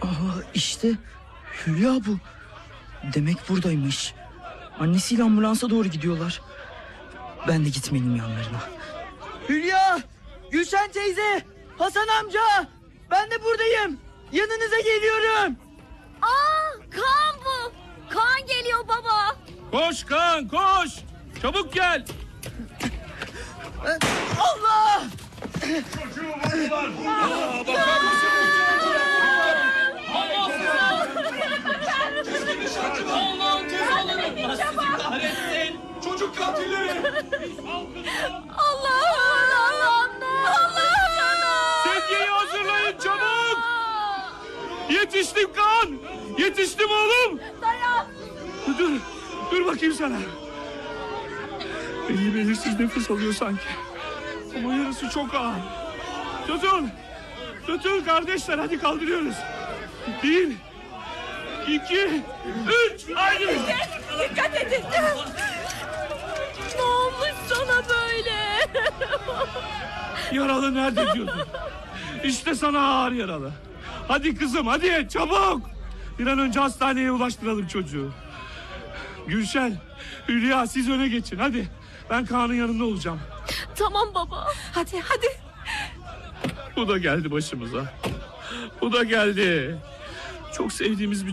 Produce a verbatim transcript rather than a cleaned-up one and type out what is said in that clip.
Aa, işte Hülya bu. Demek buradaymış. Annesiyle ambulansa doğru gidiyorlar. Ben de gitmeliyim yanlarına. Hülya! Gülşen teyze! Hasan amca! Ben de buradayım. Yanınıza geliyorum. Aa, Kaan bu. Kaan geliyor baba. Koş Kaan koş. Çabuk gel. Allah! Aa, bakar mısınız? Allah'ın cezaları. Sizi kahretsin. Çocuk katilleri. Allah'ım, Allah'ım, Allah'ım. Sedyeyi hazırlayın çabuk. Yetiştim Kaan. Yetiştim oğlum. Dayan. Dur, dur bakayım sana. Belli belirsiz nefes alıyor sanki. Ama yarısı çok ağır. Tutun. Tutun kardeşler, hadi kaldırıyoruz. Bir, iki, üç. Haydi. Dikkat edin. Ne olmuş sana böyle? Yaralı nerede diyordun? İşte sana ağır yaralı. Hadi kızım, hadi çabuk. Bir an önce hastaneye ulaştıralım çocuğu. Gülşen, Hülya siz öne geçin hadi. Ben Kaan'ın yanında olacağım. Tamam baba. Hadi hadi. Bu da geldi başımıza. Bu da geldi. Çok sevdiğimiz bir